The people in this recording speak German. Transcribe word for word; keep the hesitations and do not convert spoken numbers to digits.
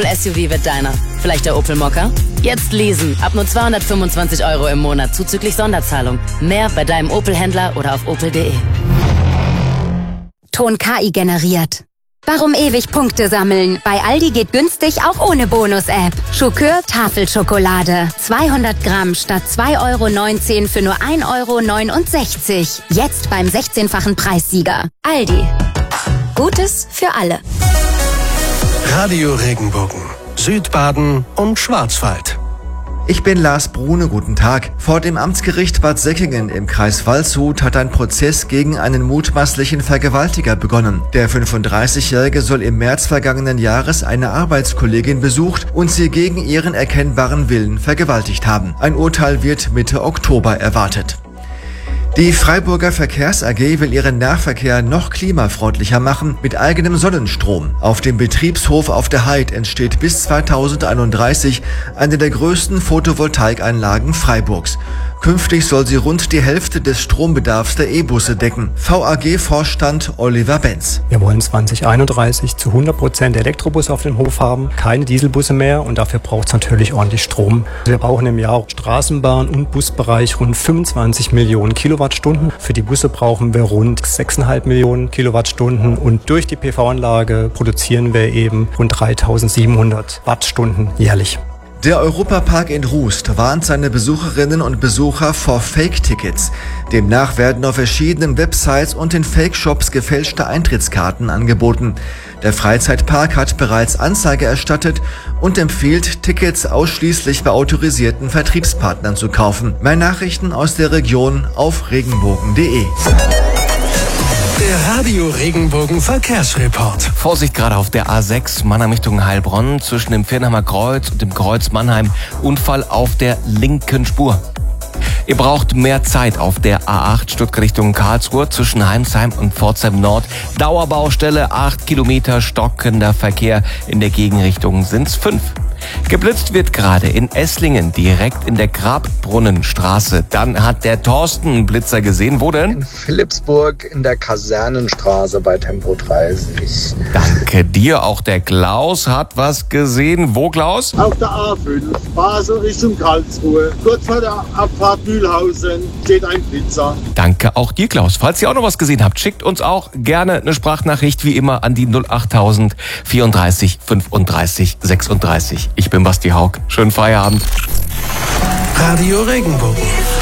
S U V wird deiner. Vielleicht der Opel Mokka? Jetzt leasen. Ab nur zweihundertfünfundzwanzig Euro im Monat zuzüglich Sonderzahlung. Mehr bei deinem Opel-Händler oder auf opel punkt de. Ton K I generiert. Warum ewig Punkte sammeln? Bei Aldi geht günstig auch ohne Bonus-App. Schokör Tafelschokolade. zweihundert Gramm statt zwei Euro neunzehn für nur ein Euro neunundsechzig. Jetzt beim sechzehnfachen Preissieger. Aldi. Gutes für alle. Radio Regenbogen. Südbaden und Schwarzwald. Ich bin Lars Brune, guten Tag. Vor dem Amtsgericht Bad Säckingen im Kreis Waldshut hat ein Prozess gegen einen mutmaßlichen Vergewaltiger begonnen. Der fünfunddreißigjährige soll im März vergangenen Jahres eine Arbeitskollegin besucht und sie gegen ihren erkennbaren Willen vergewaltigt haben. Ein Urteil wird Mitte Oktober erwartet. Die Freiburger Verkehrs A G will ihren Nahverkehr noch klimafreundlicher machen mit eigenem Sonnenstrom. Auf dem Betriebshof auf der Heid entsteht bis zweitausendeinunddreißig eine der größten Photovoltaikanlagen Freiburgs. Künftig soll sie rund die Hälfte des Strombedarfs der E-Busse decken. V A G-Vorstand Oliver Benz. Wir wollen zwanzig einunddreißig zu hundert Prozent Elektrobusse auf dem Hof haben, keine Dieselbusse mehr und dafür braucht es natürlich ordentlich Strom. Wir brauchen im Jahr Straßenbahn- und Busbereich rund fünfundzwanzig Millionen Kilowattstunden. Für die Busse brauchen wir rund sechs Komma fünf Millionen Kilowattstunden und durch die P V-Anlage produzieren wir eben rund dreitausendsiebenhundert Wattstunden jährlich. Der Europapark in Rust warnt seine Besucherinnen und Besucher vor Fake-Tickets. Demnach werden auf verschiedenen Websites und in Fake-Shops gefälschte Eintrittskarten angeboten. Der Freizeitpark hat bereits Anzeige erstattet und empfiehlt, Tickets ausschließlich bei autorisierten Vertriebspartnern zu kaufen. Mehr Nachrichten aus der Region auf regenbogen punkt de. Der Radio Regenbogen Verkehrsreport. Vorsicht gerade auf der A sechs Mannheim Richtung Heilbronn zwischen dem Viernheimer Kreuz und dem Kreuz Mannheim. Unfall auf der linken Spur. Ihr braucht mehr Zeit auf der A acht Stuttgart Richtung Karlsruhe zwischen Heimsheim und Pforzheim Nord. Dauerbaustelle, acht Kilometer stockender Verkehr. In der Gegenrichtung sind's fünf. Geblitzt wird gerade in Esslingen, direkt in der Grabbrunnenstraße. Dann hat der Thorsten einen Blitzer gesehen. Wo denn? In Philippsburg in der Kasernenstraße bei Tempo dreißig. Danke dir. Auch der Klaus hat was gesehen. Wo, Klaus? Auf der A fünf, Basel Richtung Karlsruhe. Kurz vor der Abfahrt Mühlhausen steht ein Blitzer. Danke auch dir, Klaus. Falls ihr auch noch was gesehen habt, schickt uns auch gerne eine Sprachnachricht, wie immer, an die null achttausend vierunddreißig fünfunddreißig sechsunddreißig. Ich bin Basti Haug. Schönen Feierabend. Radio Regenbogen.